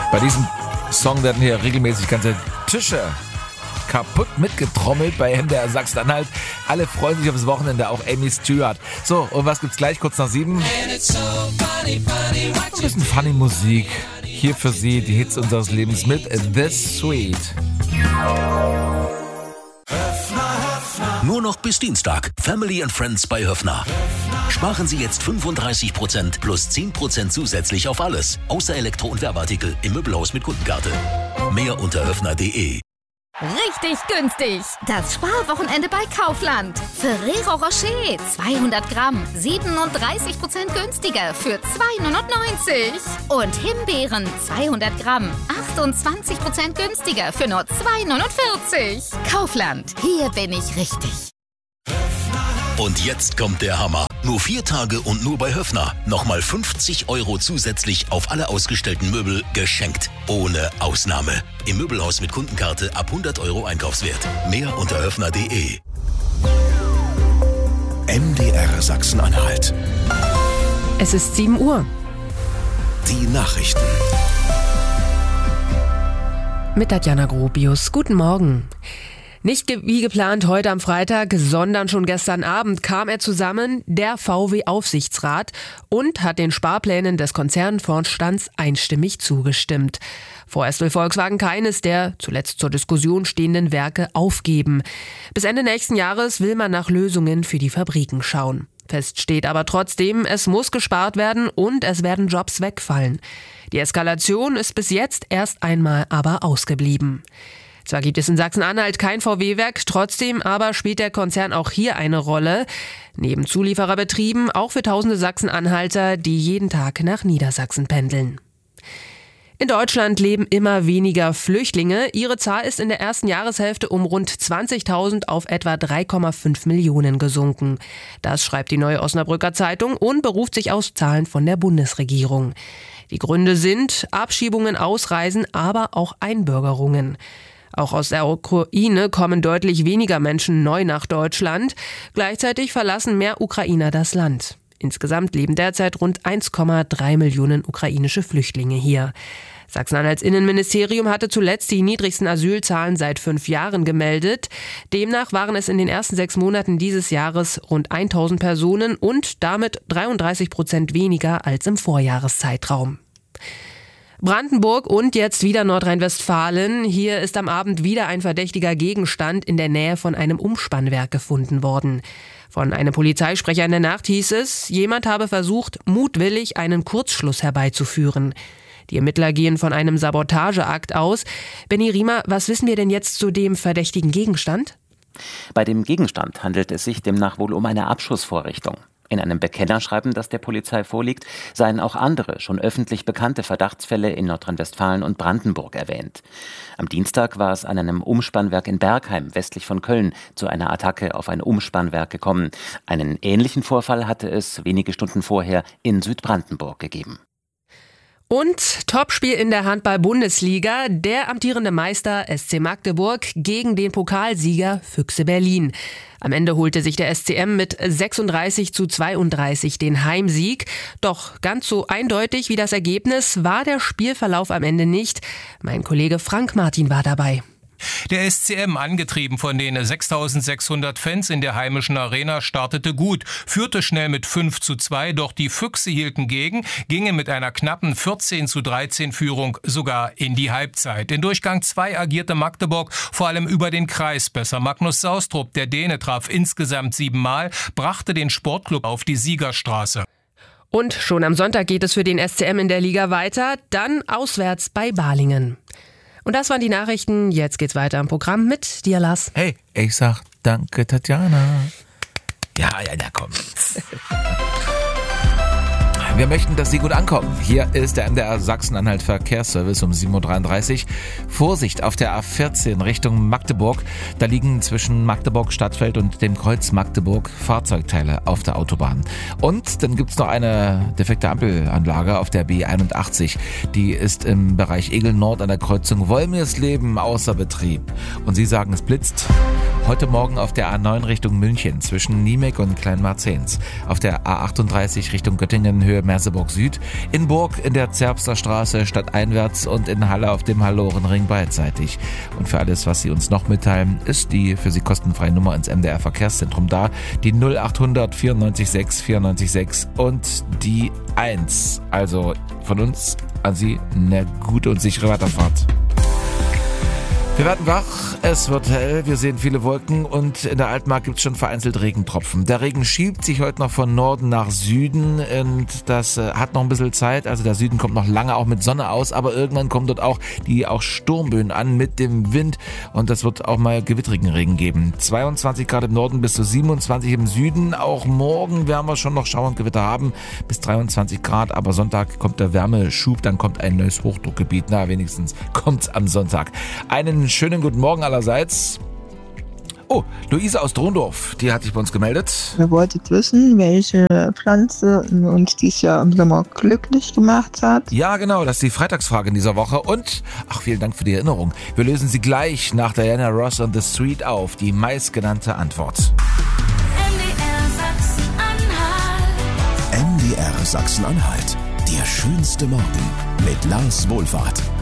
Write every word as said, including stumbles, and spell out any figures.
Bei diesem Song werden hier regelmäßig ganze Tische kaputt mitgetrommelt bei M D R Sachsen-Anhalt. Alle freuen sich aufs Wochenende, auch Amy Stewart. So, und was gibt's gleich kurz nach sieben? Ein bisschen funny Musik. Hier für Sie die Hits unseres Lebens mit This Sweet. Nur noch bis Dienstag. Family and Friends bei Höffner. Sparen Sie jetzt fünfunddreißig Prozent plus zehn Prozent zusätzlich auf alles. Außer Elektro- und Werbeartikel im Möbelhaus mit Kundenkarte. Mehr unter höffner punkt de. Richtig günstig. Das Sparwochenende bei Kaufland. Ferrero Rocher zweihundert Gramm, siebenunddreißig Prozent günstiger für zwei neunundneunzig. Und Himbeeren zweihundert Gramm, achtundzwanzig Prozent günstiger für nur zwei neunundvierzig. Kaufland, hier bin ich richtig. Und jetzt kommt der Hammer. Nur vier Tage und nur bei Höffner. Nochmal fünfzig Euro zusätzlich auf alle ausgestellten Möbel geschenkt. Ohne Ausnahme. Im Möbelhaus mit Kundenkarte ab hundert Euro Einkaufswert. Mehr unter höffner punkt de. M D R Sachsen-Anhalt. Es ist sieben Uhr. Die Nachrichten. Mit Tatjana Grobius. Guten Morgen. Nicht ge- wie geplant heute am Freitag, sondern schon gestern Abend kam er zusammen, der V W-Aufsichtsrat, und hat den Sparplänen des Konzernvorstands einstimmig zugestimmt. Vorerst will Volkswagen keines der zuletzt zur Diskussion stehenden Werke aufgeben. Bis Ende nächsten Jahres will man nach Lösungen für die Fabriken schauen. Fest steht aber trotzdem, es muss gespart werden und es werden Jobs wegfallen. Die Eskalation ist bis jetzt erst einmal aber ausgeblieben. Zwar gibt es in Sachsen-Anhalt kein V W-Werk, trotzdem aber spielt der Konzern auch hier eine Rolle. Neben Zuliefererbetrieben auch für tausende Sachsen-Anhalter, die jeden Tag nach Niedersachsen pendeln. In Deutschland leben immer weniger Flüchtlinge. Ihre Zahl ist in der ersten Jahreshälfte um rund zwanzigtausend auf etwa drei Komma fünf Millionen gesunken. Das schreibt die Neue Osnabrücker Zeitung und beruft sich auf Zahlen von der Bundesregierung. Die Gründe sind Abschiebungen, Ausreisen, aber auch Einbürgerungen. Auch aus der Ukraine kommen deutlich weniger Menschen neu nach Deutschland. Gleichzeitig verlassen mehr Ukrainer das Land. Insgesamt leben derzeit rund eins Komma drei Millionen ukrainische Flüchtlinge hier. Sachsen-Anhalts Innenministerium hatte zuletzt die niedrigsten Asylzahlen seit fünf Jahren gemeldet. Demnach waren es in den ersten sechs Monaten dieses Jahres rund tausend Personen und damit dreiunddreißig Prozent weniger als im Vorjahreszeitraum. Brandenburg und jetzt wieder Nordrhein-Westfalen. Hier ist am Abend wieder ein verdächtiger Gegenstand in der Nähe von einem Umspannwerk gefunden worden. Von einem Polizeisprecher in der Nacht hieß es, jemand habe versucht, mutwillig einen Kurzschluss herbeizuführen. Die Ermittler gehen von einem Sabotageakt aus. Benny Riemer, was wissen wir denn jetzt zu dem verdächtigen Gegenstand? Bei dem Gegenstand handelt es sich demnach wohl um eine Abschussvorrichtung. In einem Bekennerschreiben, das der Polizei vorliegt, seien auch andere, schon öffentlich bekannte Verdachtsfälle in Nordrhein-Westfalen und Brandenburg erwähnt. Am Dienstag war es an einem Umspannwerk in Bergheim, westlich von Köln, zu einer Attacke auf ein Umspannwerk gekommen. Einen ähnlichen Vorfall hatte es wenige Stunden vorher in Südbrandenburg gegeben. Und Topspiel in der Handball-Bundesliga. Der amtierende Meister S C Magdeburg gegen den Pokalsieger Füchse Berlin. Am Ende holte sich der S C M mit sechsunddreißig zu zweiunddreißig den Heimsieg. Doch ganz so eindeutig wie das Ergebnis war der Spielverlauf am Ende nicht. Mein Kollege Frank Martin war dabei. Der S C M, angetrieben von den sechstausendsechshundert Fans in der heimischen Arena, startete gut, führte schnell mit fünf zu zwei, doch die Füchse hielten gegen, gingen mit einer knappen vierzehn zu dreizehn Führung sogar in die Halbzeit. In Durchgang zwei agierte Magdeburg vor allem über den Kreis besser. Magnus Saustrup, der Däne, traf insgesamt siebenmal, brachte den Sportclub auf die Siegerstraße. Und schon am Sonntag geht es für den S C M in der Liga weiter, dann auswärts bei Balingen. Und das waren die Nachrichten. Jetzt geht's weiter im Programm mit dir, Lars. Hey, ich sag danke, Tatjana. Ja, ja, ja, komm. Wir möchten, dass Sie gut ankommen. Hier ist der M D R Sachsen-Anhalt Verkehrsservice um sieben Uhr dreiunddreißig. Vorsicht auf der A vierzehn Richtung Magdeburg. Da liegen zwischen Magdeburg-Stadtfeld und dem Kreuz Magdeburg Fahrzeugteile auf der Autobahn. Und dann gibt's noch eine defekte Ampelanlage auf der B einundachtzig. Die ist im Bereich Egel Nord an der Kreuzung Wolmirsleben außer Betrieb. Und Sie sagen, es blitzt. Heute Morgen auf der A neun Richtung München zwischen Niemek und Kleinmarzens. Auf der A achtunddreißig Richtung Göttingen Höhe Merseburg Süd. In Burg in der Zerbster Straße stadteinwärts und in Halle auf dem Hallorenring beidseitig. Und für alles, was Sie uns noch mitteilen, ist die für Sie kostenfreie Nummer ins M D R Verkehrszentrum da. Die null achthundert vierundneunzig sechs vierundneunzig sechs und die eins. Also von uns an Sie eine gute und sichere Weiterfahrt. Wir werden wach, es wird hell, wir sehen viele Wolken und in der Altmark gibt es schon vereinzelt Regentropfen. Der Regen schiebt sich heute noch von Norden nach Süden und das äh, hat noch ein bisschen Zeit. Also der Süden kommt noch lange auch mit Sonne aus, aber irgendwann kommen dort auch die auch Sturmböen an mit dem Wind und das wird auch mal gewittrigen Regen geben. zweiundzwanzig Grad im Norden bis zu siebenundzwanzig im Süden. Auch morgen werden wir schon noch Schauer und Gewitter haben bis dreiundzwanzig Grad, aber Sonntag kommt der Wärmeschub, dann kommt ein neues Hochdruckgebiet. Na, wenigstens kommt's am Sonntag. Einen schönen guten Morgen allerseits. Oh, Luise aus Drondorf, die hat sich bei uns gemeldet. Wir wollten wissen, welche Pflanze uns dieses Jahr im Sommer glücklich gemacht hat. Ja, genau, das ist die Freitagsfrage in dieser Woche. Und, ach, vielen Dank für die Erinnerung. Wir lösen sie gleich nach Diana Ross on the Street auf. Die meistgenannte Antwort. M D R Sachsen-Anhalt. Der schönste Morgen mit Lars Wohlfahrt.